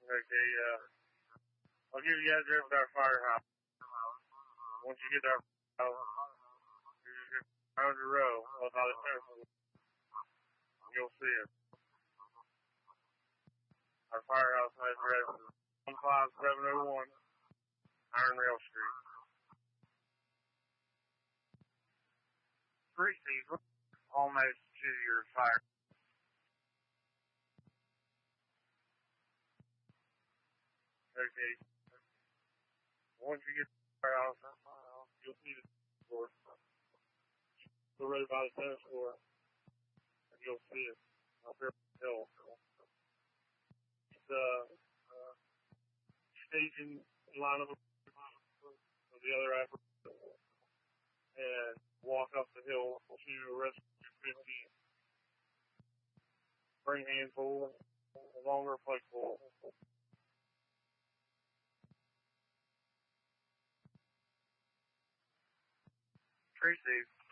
Okay, I'll give you the address of our firehouse. Once you get to our firehouse, you just get around the row up by the fence. You'll see it. Our firehouse address is 15701 Iron Rail Street. Receive almost to your fire. Okay. Once you get to the firehouse, you'll see the floor. Go right by the tennis floor, and you'll see it up here on the hill. It's station line of the other apparatus, and walk up the hill to Rescue 15. Bring handful, a longer flexible. Tracy.